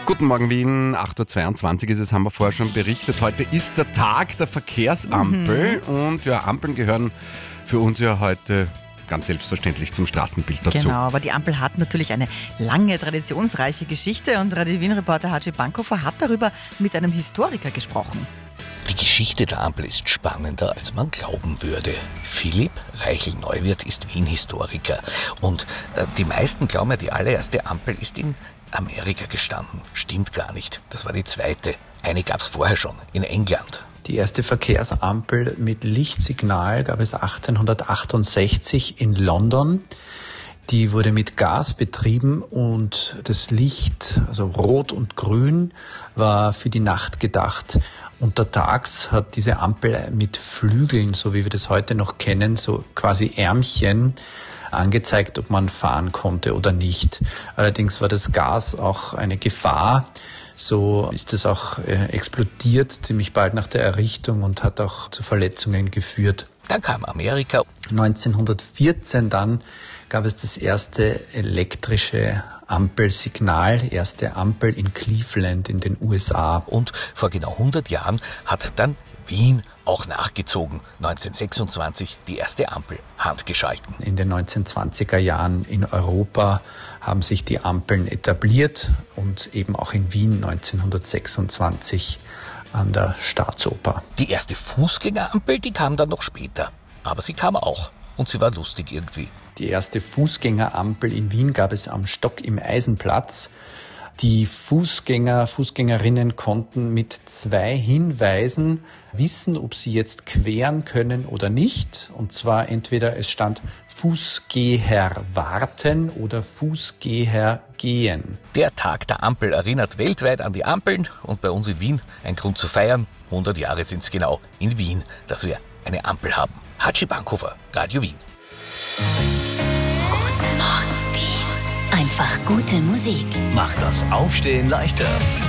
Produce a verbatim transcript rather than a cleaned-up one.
Guten Morgen Wien, acht Uhr zweiundzwanzig ist es, haben wir vorher schon berichtet. Heute ist der Tag der Verkehrsampel mhm. und ja, Ampeln gehören für uns ja heute ganz selbstverständlich zum Straßenbild dazu. Genau, aber die Ampel hat natürlich eine lange, traditionsreiche Geschichte und Radio Wien-Reporter Haji Bankhofer hat darüber mit einem Historiker gesprochen. Die Geschichte der Ampel ist spannender, als man glauben würde. Philipp Reichel-Neuwirth ist Wien-Historiker und äh, die meisten glauben ja, die allererste Ampel ist in Amerika gestanden. Stimmt gar nicht. Das war die zweite. Eine gab es vorher schon, in England. Die erste Verkehrsampel mit Lichtsignal gab es achtzehnhundertachtundsechzig in London. Die wurde mit Gas betrieben und das Licht, also rot und grün, war für die Nacht gedacht. Untertags hat diese Ampel mit Flügeln, so wie wir das heute noch kennen, so quasi Ärmchen, angezeigt, ob man fahren konnte oder nicht. Allerdings war das Gas auch eine Gefahr. So ist es auch äh, explodiert ziemlich bald nach der Errichtung und hat auch zu Verletzungen geführt. Dann kam Amerika. neunzehnhundertvierzehn dann gab es das erste elektrische Ampelsignal, erste Ampel in Cleveland in den U S A. Und vor genau hundert Jahren hat dann Wien auch nachgezogen. neunzehnhundertsechsundzwanzig die erste Ampel handgeschalten. In den neunzehnhundertzwanziger Jahren in Europa haben sich die Ampeln etabliert und eben auch in Wien neunzehnhundertsechsundzwanzig an der Staatsoper. Die erste Fußgängerampel, die kam dann noch später. Aber sie kam auch und sie war lustig irgendwie. Die erste Fußgängerampel in Wien gab es am Stock im Eisenplatz. Die Fußgänger, Fußgängerinnen konnten mit zwei Hinweisen wissen, ob sie jetzt queren können oder nicht. Und zwar entweder es stand Fußgeher warten oder Fußgeher gehen. Der Tag der Ampel erinnert weltweit an die Ampeln und bei uns in Wien ein Grund zu feiern. hundert Jahre sind es genau in Wien, dass wir eine Ampel haben. Haji Bankhofer, Radio Wien. Guten Morgen, Wien. Einfach gute Musik. Macht das Aufstehen leichter.